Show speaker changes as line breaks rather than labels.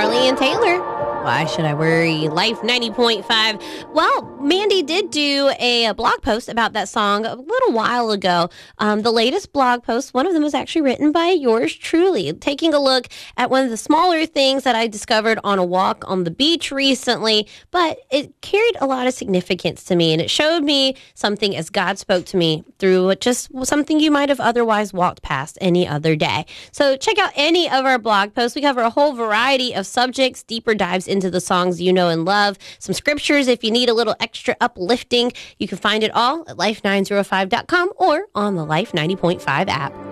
Carly and Taylor. Why should I worry? Life 90.5. Well, Mandy did do a blog post about that song a little while ago. The latest blog post, one of them was actually written by yours truly, taking a look at one of the smaller things that I discovered on a walk on the beach recently, but it carried a lot of significance to me, and it showed me something as God spoke to me through just something you might have otherwise walked past any other day. So check out any of our blog posts. We cover a whole variety of subjects, deeper dives into the songs you know and love, some scriptures if you need a little extra uplifting. You can find it all at life905.com or on the Life 90.5 app.